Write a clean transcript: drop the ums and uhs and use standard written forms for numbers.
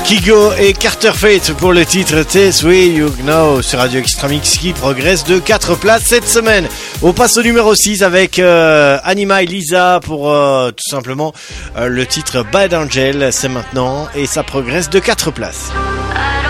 Kygo et Carter Fate pour le titre This Way You Know sur Radio Extra Mix qui progresse de 4 places cette semaine. On passe au numéro 6 avec Anima et Lisa pour tout simplement le titre Bad Angel, c'est maintenant et ça progresse de 4 places.